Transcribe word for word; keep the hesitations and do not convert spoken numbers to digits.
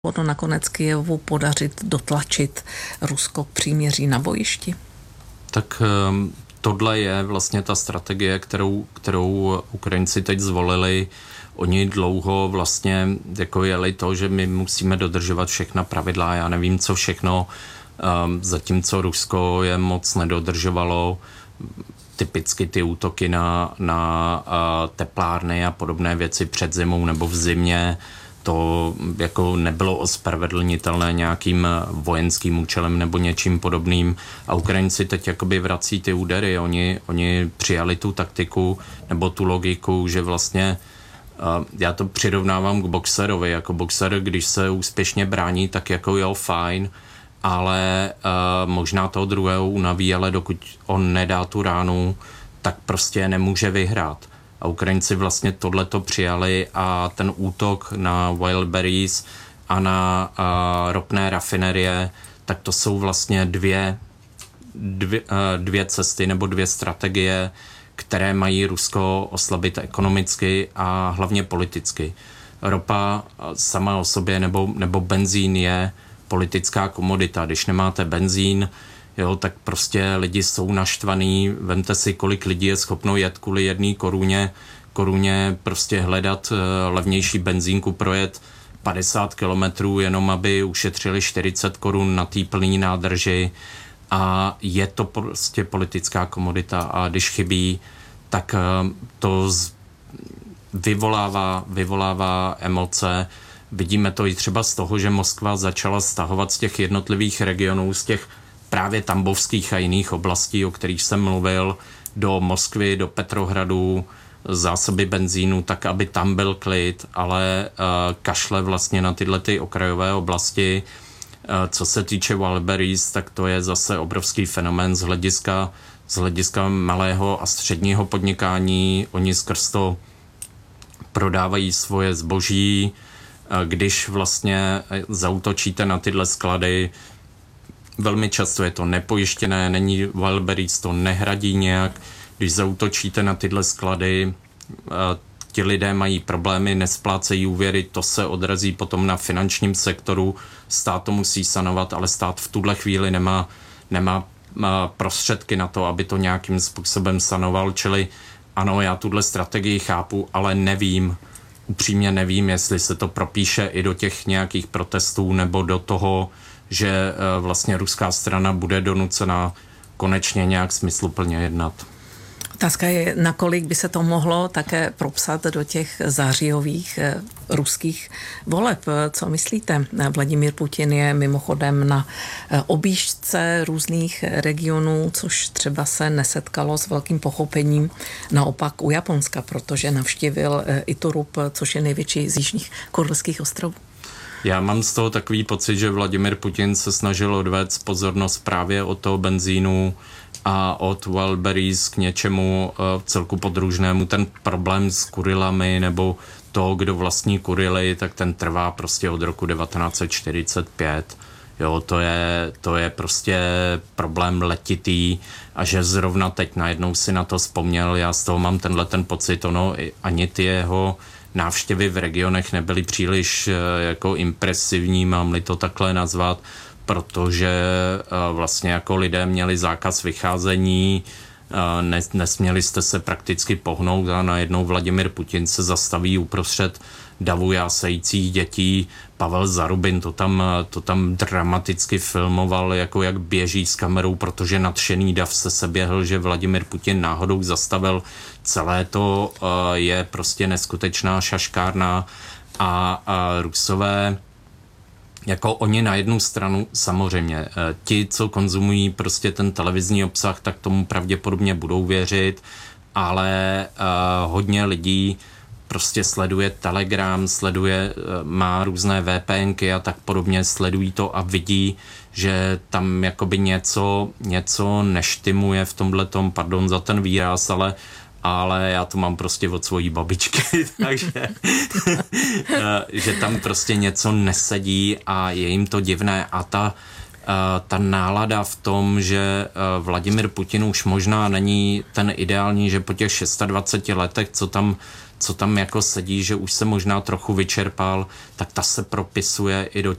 ono nakonec Kyjevu podařit dotlačit Rusko k příměří na bojišti? Tak tohle je vlastně ta strategie, kterou, kterou Ukrajinci teď zvolili. Oni dlouho vlastně jako jeli to, že my musíme dodržovat všechna pravidla, já nevím, co všechno, zatímco Rusko je moc nedodržovalo, typicky ty útoky na, na teplárny a podobné věci před zimou nebo v zimě, to jako nebylo ospravedlnitelné nějakým vojenským účelem nebo něčím podobným. A Ukrajinci teď jakoby vrací ty údery. Oni, oni přijali tu taktiku nebo tu logiku, že vlastně já to přirovnávám k boxerovi. Jako boxer, když se úspěšně brání, tak jako jo, fajn, ale uh, možná toho druhého unaví, ale dokud on nedá tu ránu, tak prostě nemůže vyhrát. A Ukrajinci vlastně tohleto přijali a ten útok na Wildberries a na uh, ropné rafinerie, tak to jsou vlastně dvě, dvě, uh, dvě cesty nebo dvě strategie, které mají Rusko oslabit ekonomicky a hlavně politicky. Ropa sama o sobě nebo, nebo benzín je politická komodita. Když nemáte benzín, jo, tak prostě lidi jsou naštvaný. Vemte si, kolik lidí je schopno jet kvůli jedné koruně, koruně prostě hledat levnější benzínku, projet padesát kilometrů, jenom aby ušetřili čtyřicet korun na té plný nádrži. A je to prostě politická komodita a když chybí, tak to vyvolává, vyvolává emoce. Vidíme to i třeba z toho, že Moskva začala stahovat z těch jednotlivých regionů, z těch právě tambovských a jiných oblastí, o kterých jsem mluvil, do Moskvy, do Petrohradu, zásoby benzínu, tak aby tam byl klid, ale uh, kašle vlastně na tyhle ty okrajové oblasti. Uh, co se týče Wildberries, tak to je zase obrovský fenomén z hlediska, z hlediska malého a středního podnikání. Oni skrz to prodávají svoje zboží. Uh, když vlastně zaútočíte na tyhle sklady, velmi často je to nepojištěné, není Wildberries, to nehradí nějak. Když zaútočíte na tyhle sklady, ti lidé mají problémy, nesplácejí úvěry, to se odrazí potom na finančním sektoru, stát to musí sanovat, ale stát v tuhle chvíli nemá, nemá prostředky na to, aby to nějakým způsobem sanoval, čili ano, já tuhle strategii chápu, ale nevím, upřímně nevím, jestli se to propíše i do těch nějakých protestů nebo do toho, že vlastně ruská strana bude donucena konečně nějak smysluplně jednat. Otázka je, nakolik by se to mohlo také propsat do těch zářijových eh, ruských voleb. Co myslíte? Vladimír Putin je mimochodem na eh, objížďce různých regionů, což třeba se nesetkalo s velkým pochopením naopak u Japonska, protože navštívil eh, Iturup, což je největší z jižních Kurilských ostrovů. Já mám z toho takový pocit, že Vladimír Putin se snažil odvést pozornost právě od toho benzínu a od Wildberries k něčemu uh, celku podružnému. Ten problém s Kurilami nebo to, kdo vlastní Kurily, tak ten trvá prostě od roku devatenáct set čtyřicet pět. Jo, to je, to je prostě problém letitý a že zrovna teď najednou si na to vzpomněl, já z toho mám tenhle ten pocit, ono ani ty jeho návštěvy v regionech nebyly příliš jako impresivní, mám-li to takhle nazvat, protože vlastně jako lidé měli zákaz vycházení, nesměli jste se prakticky pohnout a najednou Vladimír Putin se zastaví uprostřed davu jásajících dětí. Pavel Zarubin to tam, to tam dramaticky filmoval, jako jak běží s kamerou, protože nadšený dav se seběhl, že Vladimír Putin náhodou zastavil. Celé to je prostě neskutečná šaškárna a, a Rusové jako oni na jednu stranu samozřejmě, ti, co konzumují prostě ten televizní obsah, tak tomu pravděpodobně budou věřit, ale uh, hodně lidí prostě sleduje Telegram, sleduje, má různé VPNky a tak podobně, sledují to a vidí, že tam jakoby něco, něco neštimuje v tomhletom, pardon za ten výraz, ale ale já to mám prostě od svojí babičky, takže že tam prostě něco nesedí a je jim to divné a ta, ta nálada v tom, že Vladimír Putin už možná není ten ideální, že po těch dvaceti šesti letech, co tam, co tam jako sedí, že už se možná trochu vyčerpal, tak ta se propisuje i do